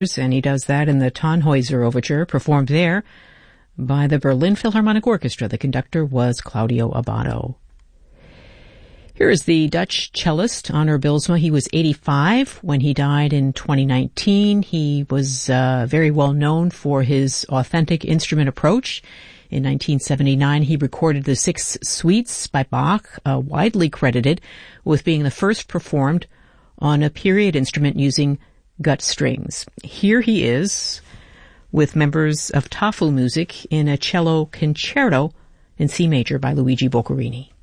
and he does that in the Tannhäuser Overture, performed there by the Berlin Philharmonic Orchestra. The conductor was Claudio Abbado. Here is the Dutch cellist Onno Bilsma. He was 85 when he died in 2019. He was very well known for his authentic instrument approach. In 1979, he recorded the Six Suites by Bach, widely credited with being the first performed on a period instrument using gut strings. Here he is with members of Tafelmusik in a cello concerto in C major by Luigi Boccherini.